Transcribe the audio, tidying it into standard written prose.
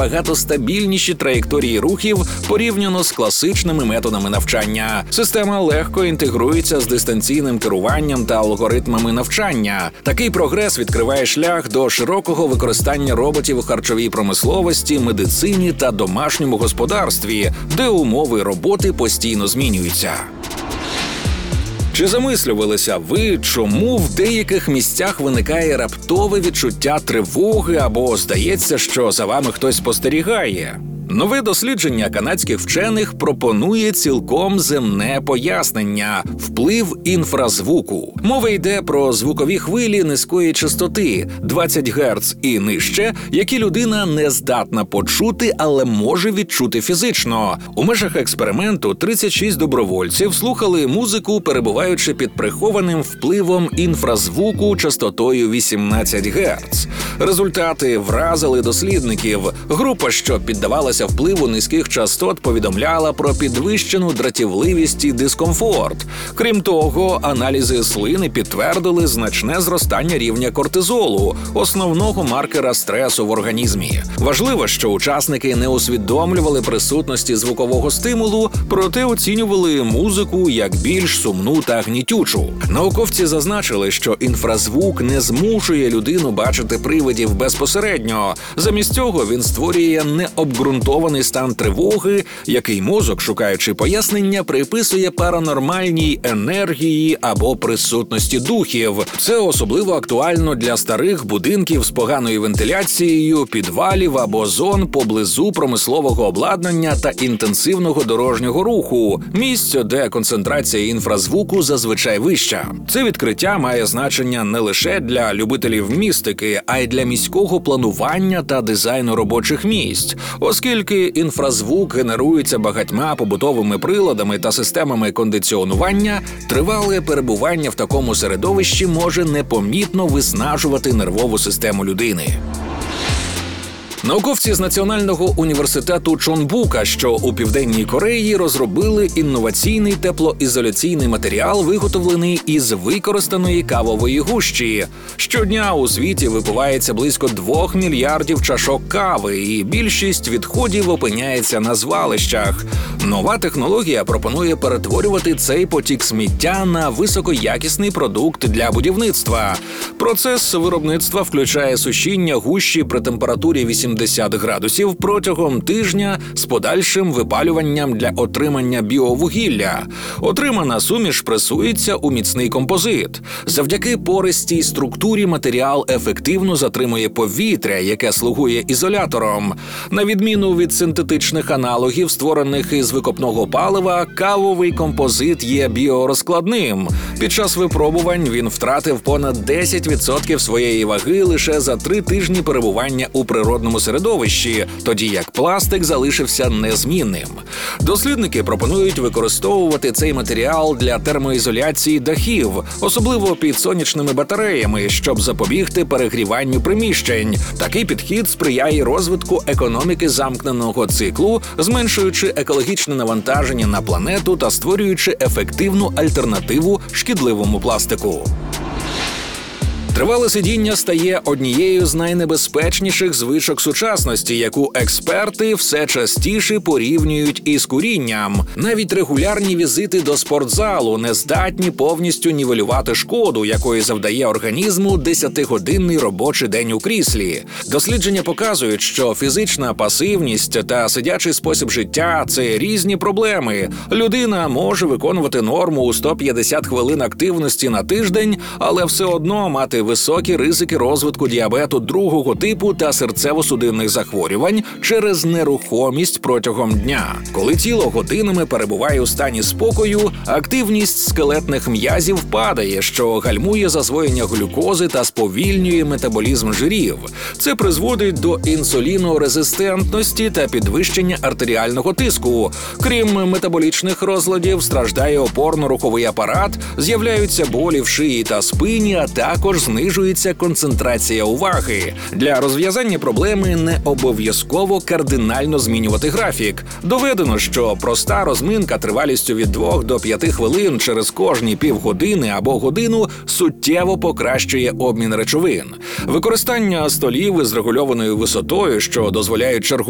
набагато стабільніші траєкторії рухів порівняно з класичними методами навчання. Система легко інтегрується з дистанційним керуванням та алгоритмами навчання. Такий прогрес відкриває шлях до широкого використання роботів у харчовій промисловості, медицині та домашньому господарстві, де умови роботи постійно змінюються. Чи замислювалися ви, чому в деяких місцях виникає раптове відчуття тривоги або здається, що за вами хтось спостерігає? Нове дослідження канадських вчених пропонує цілком земне пояснення – вплив інфразвуку. Мова йде про звукові хвилі низької частоти – 20 Гц і нижче, які людина не здатна почути, але може відчути фізично. У межах експерименту 36 добровольців слухали музику, перебуваючи під прихованим впливом інфразвуку частотою 18 Гц. Результати вразили дослідників. Група, що піддавалася впливу низьких частот, повідомляла про підвищену дратівливість і дискомфорт. Крім того, аналізи слини підтвердили значне зростання рівня кортизолу, основного маркера стресу в організмі. Важливо, що учасники не усвідомлювали присутності звукового стимулу, проте оцінювали музику як більш сумну та гнітючу. Науковці зазначили, що інфразвук не змушує людину бачити привидів безпосередньо. Замість цього він створює необґрунтований стан тривоги, який мозок, шукаючи пояснення, приписує паранормальній енергії або присутності духів. Це особливо актуально для старих будинків з поганою вентиляцією, підвалів або зон поблизу промислового обладнання та інтенсивного дорожнього руху, місць, де концентрація інфразвуку зазвичай вища. Це відкриття має значення не лише для любителів містики, а й для міського планування та дизайну робочих місць, оскільки інфразвук генерується багатьма побутовими приладами та системами кондиціонування, тривале перебування в такому середовищі може непомітно виснажувати нервову систему людини. Науковці з Національного університету Чонбука, що у Південній Кореї, розробили інноваційний теплоізоляційний матеріал, виготовлений із використаної кавової гущі. Щодня у світі випивається близько 2 мільярдів чашок кави, і більшість відходів опиняється на звалищах. Нова технологія пропонує перетворювати цей потік сміття на високоякісний продукт для будівництва. Процес виробництва включає сушіння гущі при температурі 80 градусів протягом тижня з подальшим випалюванням для отримання біовугілля. Отримана суміш пресується у міцний композит. Завдяки пористій структурі матеріал ефективно затримує повітря, яке слугує ізолятором. На відміну від синтетичних аналогів, створених із викопного палива, кавовий композит є біорозкладним. Під час випробувань він втратив понад 10% своєї ваги лише за 3 тижні перебування у природному середовищі, тоді як пластик залишився незмінним. Дослідники пропонують використовувати цей матеріал для термоізоляції дахів, особливо під сонячними батареями, щоб запобігти перегріванню приміщень. Такий підхід сприяє розвитку економіки замкненого циклу, зменшуючи екологічне навантаження на планету та створюючи ефективну альтернативу шкідливому пластику. Тривале сидіння стає однією з найнебезпечніших звичок сучасності, яку експерти все частіше порівнюють із курінням. Навіть регулярні візити до спортзалу не здатні повністю нівелювати шкоду, якої завдає організму 10-годинний робочий день у кріслі. Дослідження показують, що фізична пасивність та сидячий спосіб життя – це різні проблеми. Людина може виконувати норму у 150 хвилин активності на тиждень, але все одно мати високі ризики розвитку діабету 2-го типу та серцево-судинних захворювань через нерухомість протягом дня. Коли тіло годинами перебуває у стані спокою, активність скелетних м'язів падає, що гальмує засвоєння глюкози та сповільнює метаболізм жирів. Це призводить до інсулінорезистентності та підвищення артеріального тиску. Крім метаболічних розладів, страждає опорно-руховий апарат, з'являються болі в шиї та спині, а також знижується концентрація уваги. Для розв'язання проблеми не обов'язково кардинально змінювати графік. Доведено, що проста розминка тривалістю від 2 до 5 хвилин через кожні півгодини або годину суттєво покращує обмін речовин. Використання столів із регульованою висотою, що дозволяють чергувати